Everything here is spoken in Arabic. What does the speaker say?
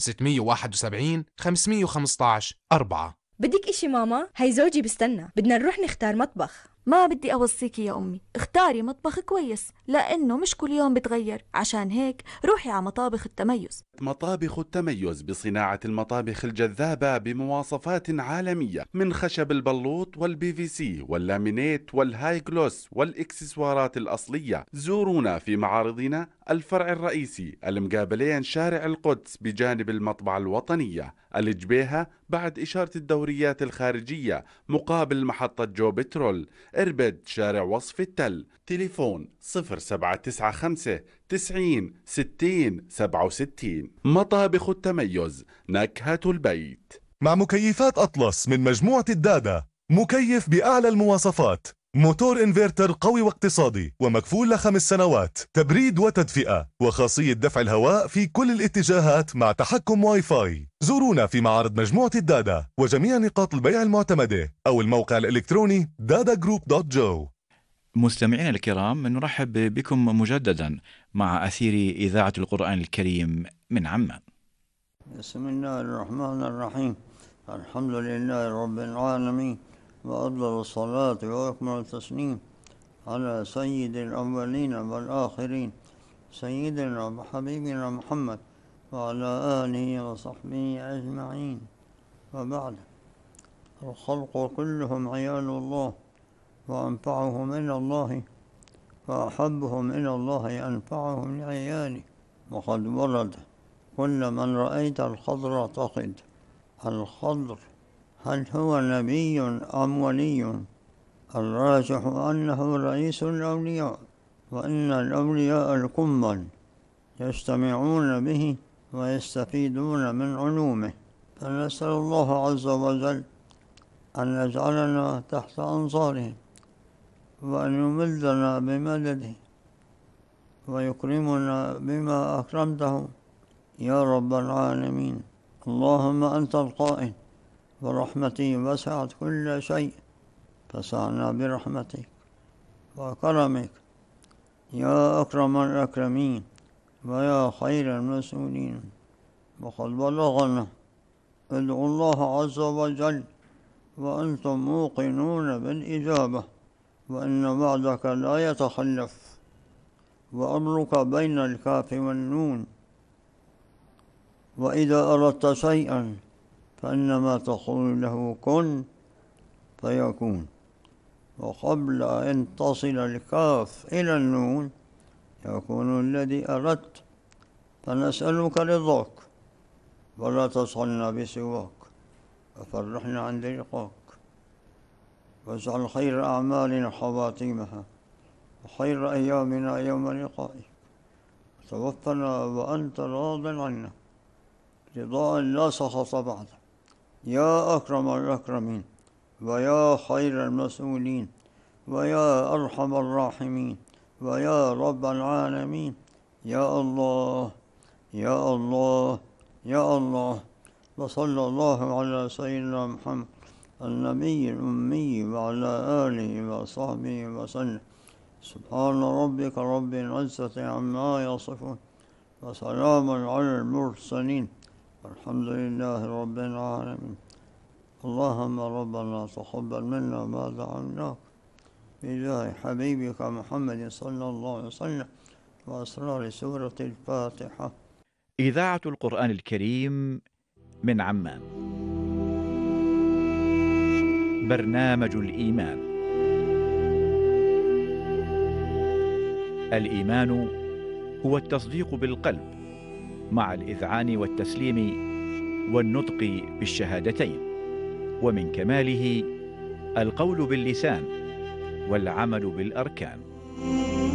671 515 4. بدك إشي ماما؟ هي زوجي بستنى، بدنا نروح نختار مطبخ. ما بدي أوصيكي يا أمي، اختاري مطبخ كويس لأنه مش كل يوم بتغير، عشان هيك روحي على مطابخ التميز. مطابخ التميز بصناعة المطابخ الجذابة بمواصفات عالمية، من خشب البلوط والبي في سي واللامينيت والهاي جلوس والإكسسوارات الأصلية. زورونا في معارضنا الفرع الرئيسي المقابلين شارع القدس بجانب المطبعة الوطنية، الجبيهة بعد إشارة الدوريات الخارجية مقابل محطة جو بترول، إربد شارع وصف التل. تليفون 0795 90 60 67. مطابخ التميز، نكهة البيت. مع مكيفات أطلس من مجموعة الدادا، مكيف بأعلى المواصفات، موتور انفرتر قوي واقتصادي ومكفول ل5 سنوات، تبريد وتدفئة، وخاصية دفع الهواء في كل الاتجاهات مع تحكم واي فاي. زورونا في معارض مجموعة الدادا وجميع نقاط البيع المعتمدة أو الموقع الإلكتروني dadagroup.jo. مستمعينا الكرام، نرحب بكم مجددا مع أثير إذاعة القرآن الكريم من عمان. بسم الله الرحمن الرحيم. الحمد لله رب العالمين، وأفضل الصلاة وأكمل التسليم على سيد الأولين والآخرين، سيدنا وحبيبنا محمد وعلى آله وصحبه أجمعين. وبعد، الخلق كلهم عيال الله، وأنفعهم إلى الله وأحبهم إلى الله أنفعهم لعياله. وقد ورد: كل من رأيت الخضر تقد. الخضر هل هو نبي أم ولي؟ الراجح أنه رئيس الأولياء، وإن الأولياء الكمل يجتمعون به ويستفيدون من علومه، فنسأل الله عز وجل أن يجعلنا تحت أنصاره، وأن يمدنا بمدده، ويكرمنا بما أكرمته يا رب العالمين. اللهم أنت القائل: ورحمتي وسعت كل شيء فسعنا برحمتك وكرمك يا أكرم الأكرمين ويا خير المسؤولين. وقد بلغنا: ادعوا الله عز وجل وأنتم موقنون بالإجابة، وإن وعدك لا يتخلف، وأمرك بين الكاف والنون، وإذا أردت شيئا فإنما تقول له كن فيكون. وقبل أن تصل الكاف إلى النون يكون الذي أردت، فنسألك رضاك ولا تصلنا بسواك، وفرحنا عند لقاك، واجعل خير أعمالنا خواتيمها، وخير أيامنا يوم لقائك، وتوفنا وأنت راض عنا رضاء لا سخط بعده يا أكرم الأكرمين ويا خير المسؤولين ويا أرحم الراحمين ويا رب العالمين. يا الله يا الله يا الله. وصلى الله على سيدنا محمد النبي الأمي وعلى آله وصحبه وسلم. سبحان ربك رب العزة عما يصفون، وسلام على المرسلين، والحمد لله رب العالمين. اللهم ربنا تقبل منا ما دعوناك بجاه حبيبك محمد صلى الله عليه وسلم وأسرار سورة الفاتحة. إذاعة القرآن الكريم من عمان. برنامج الإيمان. الإيمان هو التصديق بالقلب مع الإذعان والتسليم والنطق بالشهادتين، ومن كماله القول باللسان والعمل بالأركان.